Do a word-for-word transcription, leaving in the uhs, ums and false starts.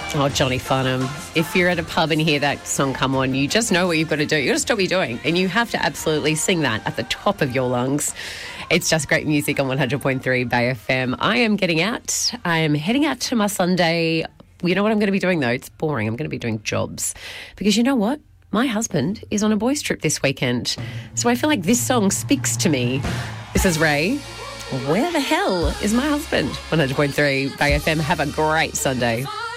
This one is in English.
Oh, Johnny Farnham. If you're at a pub and you hear that song come on, you just know what you've got to do. You've got to stop what you're doing, and you have to absolutely sing that at the top of your lungs. It's just great music on one hundred point three Bay F M. I am getting out. I am heading out to my Sunday. You know what I'm going to be doing, though? It's boring. I'm going to be doing jobs. Because you know what? My husband is on a boys' trip this weekend. So I feel like this song speaks to me. This is Ray. Where the hell is my husband? one hundred point three Bay F M. Have a great Sunday.